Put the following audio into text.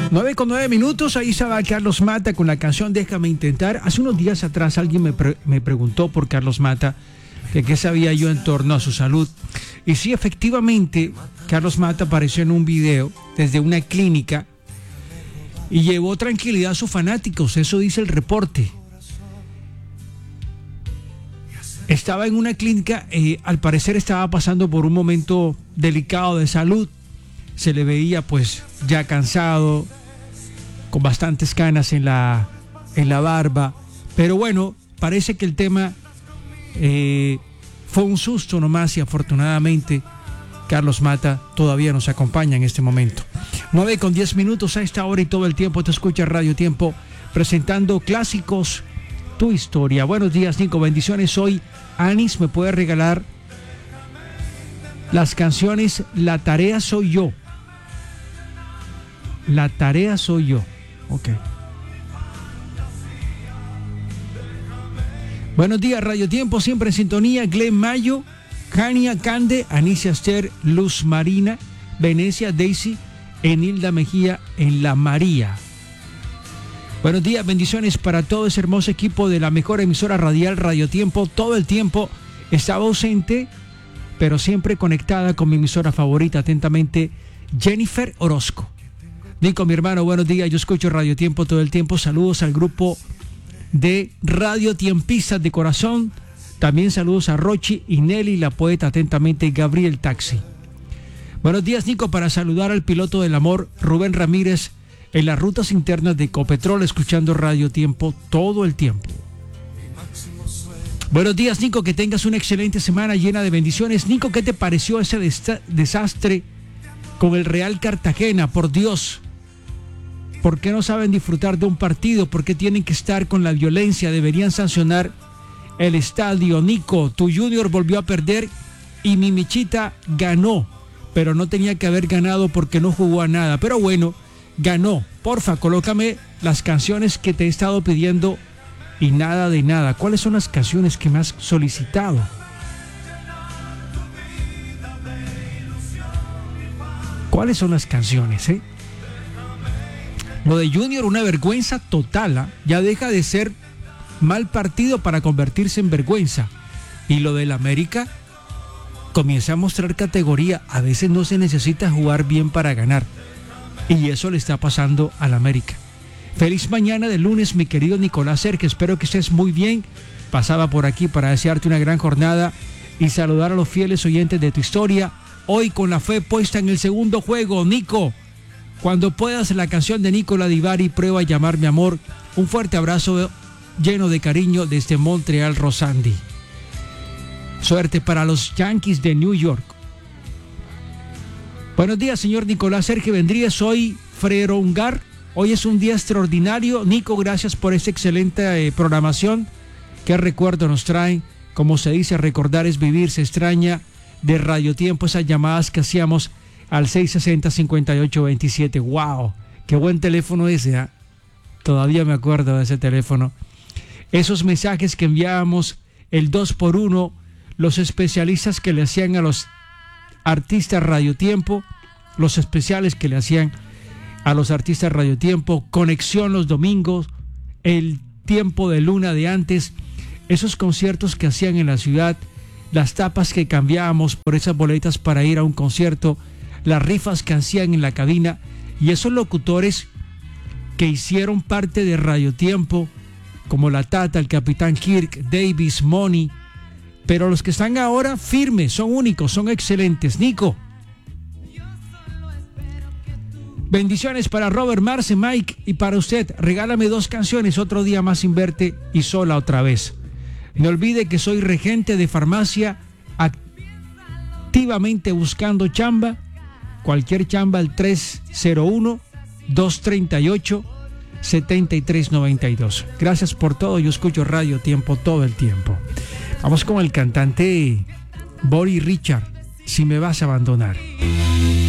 9:09, ahí estaba Carlos Mata con la canción Déjame Intentar. Hace unos días atrás alguien me preguntó por Carlos Mata, que qué sabía yo en torno a su salud. Y sí, efectivamente, Carlos Mata apareció en un video desde una clínica y llevó tranquilidad a sus fanáticos, eso dice el reporte. Estaba en una clínica, al parecer estaba pasando por un momento delicado de salud. Se le veía pues ya cansado, con bastantes canas en la barba. Pero bueno, parece que el tema fue un susto nomás y afortunadamente Carlos Mata todavía nos acompaña en este momento. 9:10 a esta hora y todo el tiempo te escucha Radio Tiempo presentando clásicos, tu historia. Buenos días, Nico, bendiciones. Hoy Anis me puede regalar las canciones La Tarea Soy Yo. La Tarea Soy Yo. Ok. Buenos días, Radio Tiempo, siempre en sintonía. Glenn Mayo, Jania Cande, Anicia Aster, Luz Marina, Venecia, Daisy, Enilda Mejía en La María. Buenos días, bendiciones para todo ese hermoso equipo de la mejor emisora radial Radio Tiempo. Todo el tiempo estaba ausente, pero siempre conectada con mi emisora favorita. Atentamente, Jennifer Orozco. Nico, mi hermano, buenos días. Yo escucho Radio Tiempo todo el tiempo. Saludos al grupo de Radio Tiempistas de corazón. También saludos a Rochi y Nelly, la poeta. Atentamente, Gabriel Taxi. Buenos días, Nico, para saludar al piloto del amor, Rubén Ramírez, en las rutas internas de Ecopetrol, escuchando Radio Tiempo todo el tiempo. Buenos días, Nico, que tengas una excelente semana llena de bendiciones. Nico, ¿qué te pareció ese desastre con el Real Cartagena? Por Dios, ¿por qué no saben disfrutar de un partido? ¿Por qué tienen que estar con la violencia? Deberían sancionar el estadio. Nico, tu Junior volvió a perder y mi Michita ganó, pero no tenía que haber ganado porque no jugó a nada. Pero bueno, ganó. Porfa, colócame las canciones que te he estado pidiendo y nada de nada. ¿Cuáles son las canciones que me has solicitado? ¿Cuáles son las canciones, Lo de Junior, una vergüenza total, Ya deja de ser mal partido para convertirse en vergüenza. Y lo del América comienza a mostrar categoría. A veces no se necesita jugar bien para ganar. Y eso le está pasando al América. Feliz mañana de lunes, mi querido Nicolás Sergio. Espero que estés muy bien. Pasaba por aquí para desearte una gran jornada y saludar a los fieles oyentes de tu historia. Hoy con la fe puesta en el segundo juego, Nico. Cuando puedas, la canción de Nicola Divari, Prueba a llamar mi amor. Un fuerte abrazo lleno de cariño desde Montreal, Rosandi. Suerte para los Yankees de New York. Buenos días, señor Nicolás Sergio Vendría. Soy Frerongar. Hoy es un día extraordinario. Nico, gracias por esta excelente programación. Qué recuerdo nos traen. Como se dice, recordar es vivir. Se extraña de Radio Tiempo esas llamadas que hacíamos al 660-5827. ¡Wow! ¡Qué buen teléfono ese! Todavía me acuerdo de ese teléfono. Esos mensajes que enviábamos, el 2x1, los especialistas que le hacían a los artistas Radio Tiempo, los especiales que le hacían a los artistas Radio Tiempo, conexión los domingos, el tiempo de luna de antes, esos conciertos que hacían en la ciudad, las tapas que cambiábamos por esas boletas para ir a un concierto, las rifas que hacían en la cabina y esos locutores que hicieron parte de Radio Tiempo, como la Tata, el Capitán Kirk, Davis, Money, pero los que están ahora firmes, son únicos, son excelentes. Nico, bendiciones para Robert, Marce, Mike y para usted. Regálame 2 canciones, Otro día más sin verte y Sola otra vez. No olvide que soy regente de farmacia, activamente buscando chamba. Cualquier chamba al 301-238-7392. Gracias por todo, yo escucho Radio Tiempo todo el tiempo. Vamos con el cantante Bori Richard, Si me vas a abandonar.